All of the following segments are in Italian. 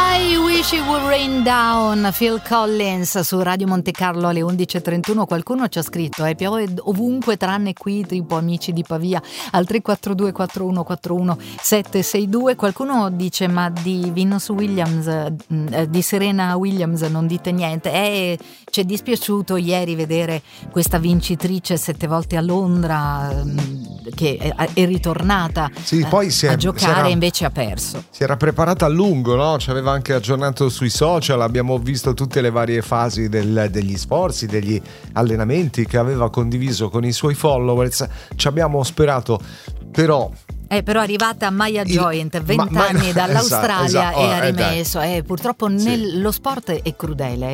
I Wish It Would Rain Down, Phil Collins su Radio Monte Carlo alle 11.31. Qualcuno ci ha scritto piove ovunque tranne qui, tipo amici di Pavia, al 342 4141 762. Qualcuno dice ma di Venus Williams, di Serena Williams non dite niente. Ci è dispiaciuto ieri vedere questa vincitrice 7 volte a Londra che è ritornata poi a giocare, invece ha perso. Si era preparata a lungo, no? Ci aveva anche aggiornato sui social, abbiamo visto tutte le varie fasi degli sforzi, degli allenamenti che aveva condiviso con i suoi followers. Ci abbiamo sperato, però è arrivata a Maya Joint, 20 anni dall'Australia, esatto. E ha rimesso. Purtroppo lo sport è crudele,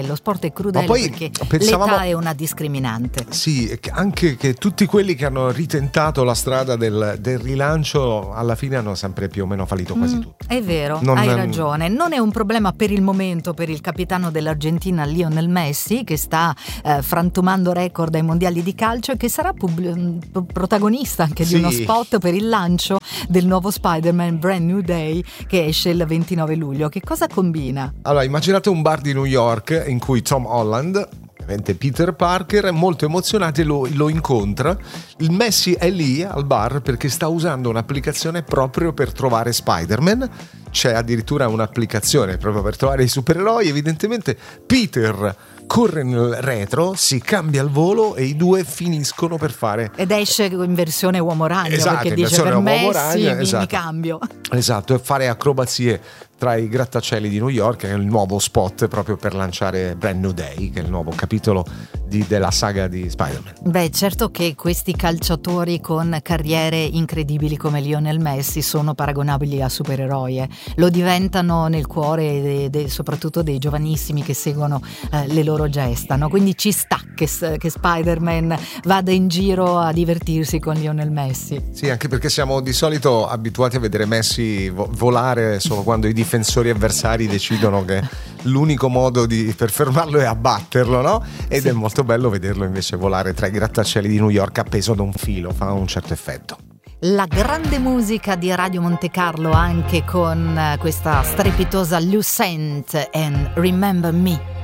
perché l'età è una discriminante. Sì, anche che tutti quelli che hanno ritentato la strada del rilancio alla fine hanno sempre più o meno fallito quasi tutti. È vero, hai ragione. Non è un problema per il momento per il capitano dell'Argentina Lionel Messi, che sta frantumando record ai mondiali di calcio e che sarà protagonista anche di uno spot per il lancio del nuovo Spider-Man Brand New Day che esce il 29 luglio. Che cosa combina? Allora, immaginate un bar di New York in cui Tom Holland, ovviamente Peter Parker, è molto emozionato e lo incontra. Il Messi è lì al bar perché sta usando un'applicazione proprio per trovare Spider-Man. C'è addirittura un'applicazione proprio per trovare i supereroi. Evidentemente Peter corre nel retro, si cambia il volo e i due finiscono per fare, ed esce in versione uomo ragno, perché dice per Messi mi cambio. Esatto, e fare acrobazie tra i grattacieli di New York, che è il nuovo spot proprio per lanciare Brand New Day, che è il nuovo capitolo della saga di Spider-Man. Certo che questi calciatori con carriere incredibili come Lionel Messi sono paragonabili a supereroi, lo diventano nel cuore soprattutto dei giovanissimi che seguono le loro gesta, no? Quindi ci sta che Spider-Man vada in giro a divertirsi con Lionel Messi. Sì, anche perché siamo di solito abituati a vedere Messi volare solo quando i difensori avversari decidono che l'unico modo per fermarlo è abbatterlo, no? Ed è molto bello vederlo invece volare tra i grattacieli di New York appeso da un filo, fa un certo effetto. La grande musica di Radio Monte Carlo anche con questa strepitosa Lucent and Remember Me.